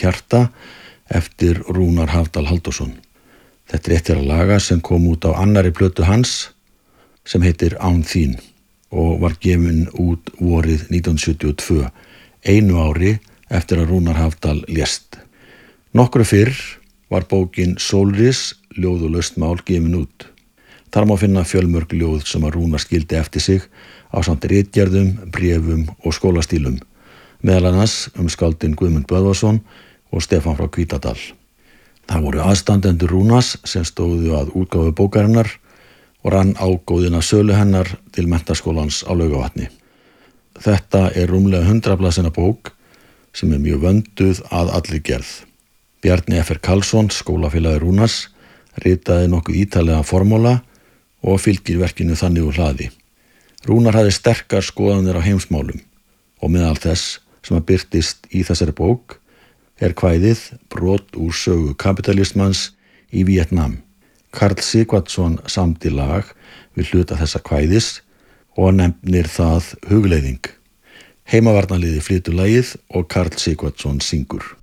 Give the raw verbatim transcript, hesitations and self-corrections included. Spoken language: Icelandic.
hjarta eftir Rúnar Hafdal Halldórsson. Þetta er eitt þeirra laga sem kom út á annarri plötu hans sem heitir Án þín og var gefin út vorið nítján hundruð sjötíu og tvö, einu ári eftir að Rúnar Hafdal lést. Nokkru fyrr var bókin Sólris, ljóð og laust mál gefin út. Þar má finna fjölmörg ljóð sem að Rúnar skildi eftir sig ásamt ritgerðum, bréfum og skólastílum, meðal annars um skáldin Guðmund Böðvarsson og Stefán frá Hvítadal. Það voru aðstandendur Rúnars sem stóðu að útgáfu bókarinnar og rann ágóðina sölu hennar til menntaskólans á Laugavatni. Þetta er rúmlega hundrað blaðsíðna bók sem er mjög vönduð að allri gerð. Bjarni F R Karlsson, skólafélagi Rúnars, ritaði nokkuð ítarlega formúla og fylgir verkinu þannig úr hlaði. Rúnar hafði sterkar skoðanir á heimsmálum og meðal þess sem að birtist í þessari bók er kvæðið Brot úr sögu kapitalismans í Víetnam. Karl Sighvatsson samdi lag við hluta þessa kvæðis og nefnir það Hugleiðing. Heimavarnarliðið flytur lagið og Karl Sighvatsson syngur.